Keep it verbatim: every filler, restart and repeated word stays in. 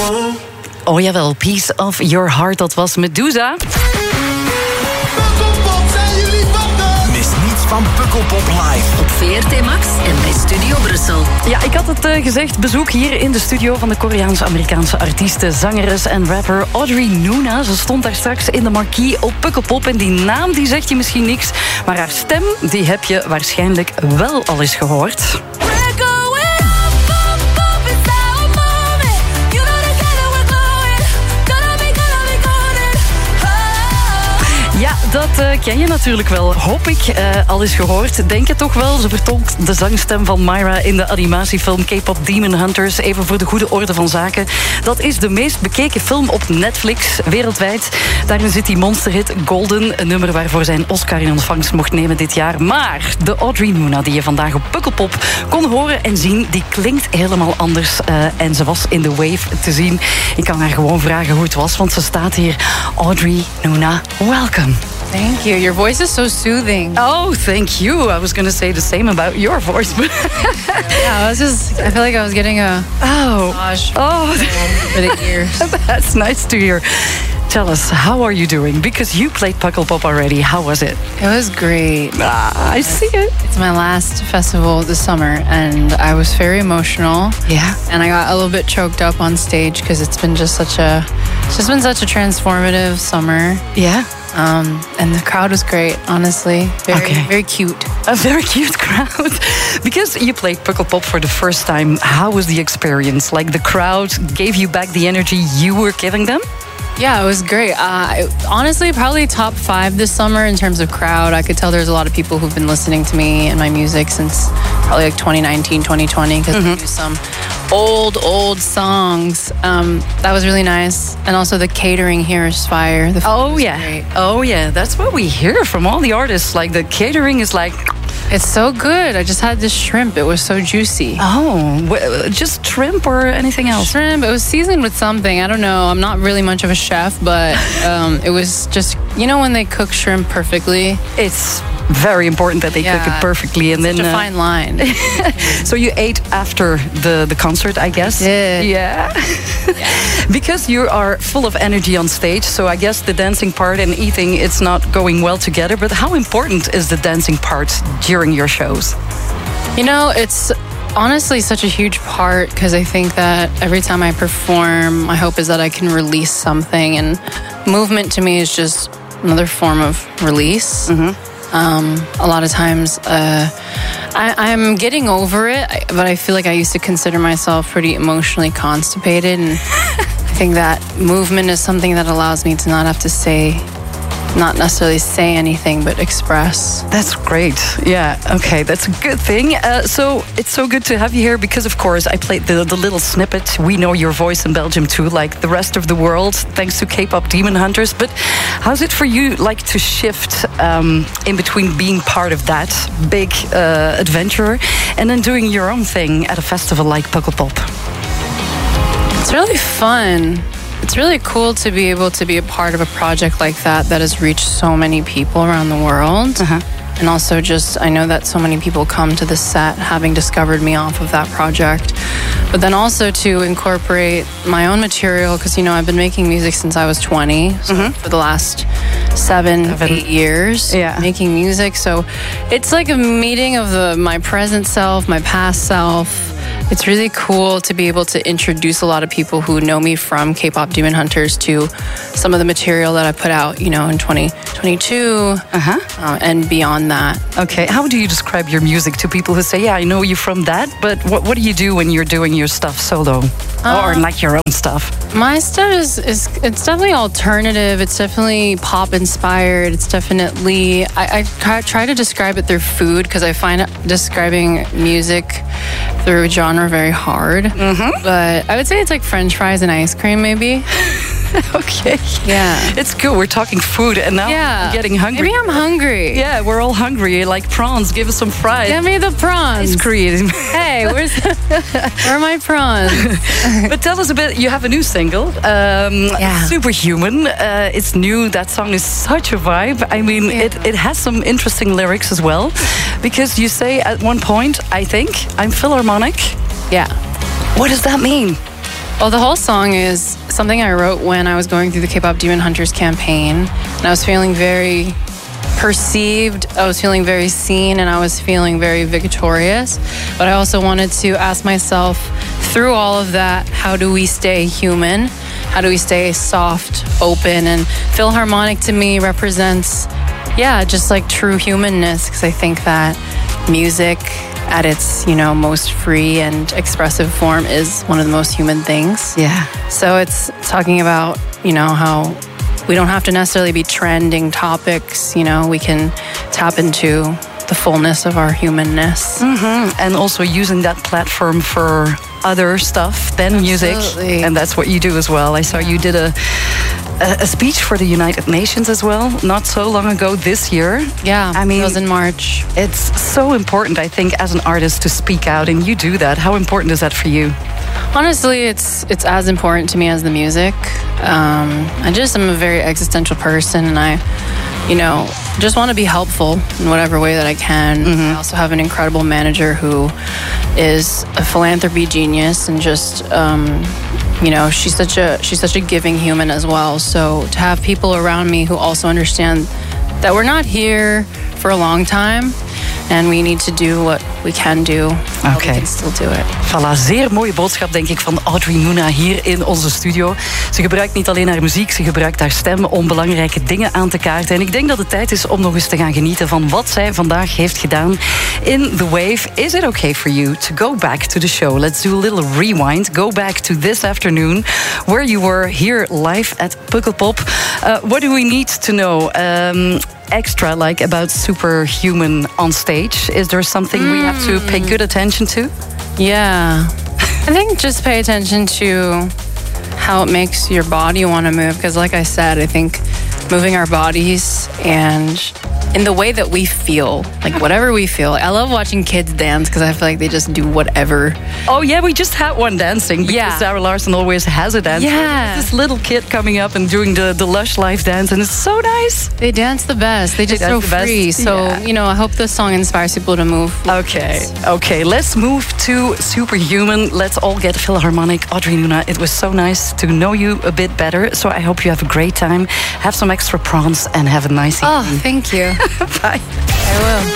Oh jawel, Piece of Your Heart, dat was Medusa. Mis niets van Pukkelpop live. Op V R T Max en bij Studio Brussel. Ja, ik had het uh, gezegd, bezoek hier in de studio van de Koreaans-Amerikaanse artieste, zangeres en rapper Audrey Nuna. Ze stond daar straks in de marquee op Pukkelpop en die naam die zegt je misschien niks, maar haar stem die heb je waarschijnlijk wel al eens gehoord. Ja, dat uh, ken je natuurlijk wel, hoop ik, uh, al eens gehoord. Denk het toch wel, ze vertolkt de zangstem van Myra in de animatiefilm K-pop Demon Hunters. Even voor de goede orde van zaken. Dat is de meest bekeken film op Netflix wereldwijd. Daarin zit die monsterhit Golden, een nummer waarvoor zijn Oscar in ontvangst mocht nemen dit jaar. Maar de Audrey Nuna die je vandaag op Pukkelpop kon horen en zien, die klinkt helemaal anders. Uh, en ze was in de Wave te zien. Ik kan haar gewoon vragen hoe het was, want ze staat hier. Audrey Nuna, welcome. Thank you. Your voice is so soothing. Oh, thank you. I was going to say the same about your voice. But yeah, I was just, I feel like I was getting a oh. massage oh. for the ears. That's nice to hear. Tell us, how are you doing? Because you played Pukkelpop already. How was it? It was great. Ah, I see it. It's my last festival this summer, and I was very emotional. Yeah. And I got a little bit choked up on stage because it's been just such a, it's just been such a transformative summer. Yeah. Um, and the crowd was great, honestly. Very, okay. very cute. A very cute crowd. Because you played Pukkelpop for the first time, how was the experience? Like the crowd gave you back the energy you were giving them? Yeah, it was great. Uh, it, honestly, probably top five this summer in terms of crowd. I could tell there's a lot of people who've been listening to me and my music since probably like twenty nineteen, twenty twenty, because mm-hmm. we do some old, old songs. Um, that was really nice. And also the catering here is fire. The food oh, was yeah. great. Oh, yeah. That's what we hear from all the artists. Like the catering is like... It's so good. I just had this shrimp. It was so juicy. Oh, just shrimp or anything else? Shrimp. It was seasoned with something. I don't know. I'm not really much of a chef, but um, it was just, you know, when they cook shrimp perfectly? It's very important that they yeah, cook it perfectly. And it's then such a uh, fine line. So you ate after the, the concert, I guess? I did. Yeah. yeah. Because you are full of energy on stage, so I guess the dancing part and eating, it's not going well together. But how important is the dancing part during your shows? You know, it's honestly such a huge part because I think that every time I perform, my hope is that I can release something. And movement to me is just another form of release. Mm-hmm. Um, a lot of times uh, I, I'm getting over it, but I feel like I used to consider myself pretty emotionally constipated. And I think that movement is something that allows me to not have to say, not necessarily say anything, but express. That's great. Yeah, okay, that's a good thing. Uh, so it's so good to have you here because, of course, I played the, the little snippet. We know your voice in Belgium too, like the rest of the world, thanks to K-pop Demon Hunters. But how's it for you, like, to shift um, in between being part of that big uh, adventure and then doing your own thing at a festival like Pukkelpop? It's really fun. It's really cool to be able to be a part of a project like that that has reached so many people around the world. Uh-huh. And also just, I know that so many people come to the set having discovered me off of that project. But then also to incorporate my own material, because, you know, I've been making music since I was twenty. So mm-hmm. for the last seven, seven, eight years, yeah. making music. So it's like a meeting of the my present self, my past self. It's really cool to be able to introduce a lot of people who know me from K-pop Demon Hunters to some of the material that I put out, you know, in twenty twenty-two uh-huh. uh, and beyond that. Okay, how do you describe your music to people who say, yeah, I know you from that, but what, what do you do when you're doing your stuff solo? Uh, or like your own stuff? My stuff is, is it's definitely alternative. It's definitely pop inspired. It's definitely, I, I try, try to describe it through food because I find describing music through genre very hard. Mm-hmm. But I would say it's like French fries and ice cream, maybe. Okay. Yeah. It's good. We're talking food and now yeah. I'm getting hungry. Maybe I'm hungry. Yeah, we're all hungry. Like prawns. Give us some fries. Give me the prawns. Ice cream. Hey, where's where are my prawns? But tell us a bit. You have a new single, um, yeah. Superhuman. Uh, it's new. That song is such a vibe. I mean, yeah. it, it has some interesting lyrics as well. Because you say at one point, I think, I'm Philharmonic. Yeah. What does that mean? Well, the whole song is something I wrote when I was going through the K-pop Demon Hunters campaign, and I was feeling very perceived, I was feeling very seen, and I was feeling very victorious. But I also wanted to ask myself, through all of that, how do we stay human? How do we stay soft, open? And Philharmonic to me represents, yeah, just like true humanness, because I think that music at its, you know, most free and expressive form is one of the most human things. Yeah. So it's talking about, you know, how we don't have to necessarily be trending topics, you know, we can tap into the fullness of our humanness. Mm-hmm. And also using that platform for other stuff than music. Absolutely. And that's what you do as well. I saw you did a, a, a speech for the United Nations as well, not so long ago this year. Yeah, I mean, it was in March. It's so important, I think, as an artist to speak out, and you do that. How important is that for you? Honestly, it's it's as important to me as the music. Um, I just am a very existential person, and I, you know, just want to be helpful in whatever way that I can. Mm-hmm. I also have an incredible manager who is a philanthropy genius, and just, um, you know, she's such a she's such a giving human as well. So to have people around me who also understand that we're not here for a long time, and we need to do what we can do. While Okay. we can still do it. Voilà, zeer mooie boodschap denk ik van Audrey Nuna hier in onze studio. Ze gebruikt niet alleen haar muziek, ze gebruikt haar stem om belangrijke dingen aan te kaarten. En ik denk dat het tijd is om nog eens te gaan genieten van wat zij vandaag heeft gedaan in The Wave. Is it okay for you to go back to the show? Let's do a little rewind. Go back to this afternoon where you were here live at Pukkelpop. Uh, what do we need to know? Um, extra like about Superhuman on stage? Is there something mm. we have to pay good attention to? Yeah. I think just pay attention to how it makes your body want to move. Because like I said, I think moving our bodies and in the way that we feel, like whatever we feel. I love watching kids dance because I feel like they just do whatever. Oh yeah, we just had one dancing because Yeah. Sarah Larson always has a dance. Yeah. This little kid coming up and doing the, the Lush Life dance, and it's so nice. They dance the best. They just dance so the best. free. So, Yeah. you know, I hope this song inspires people to move. Okay, okay, let's move to Superhuman. Let's all get Philharmonic. Audrey Nuna, it was so nice to know you a bit better. So I hope you have a great time. Have some extra prawns and have a nice Oh, evening. thank you. Bye. I will.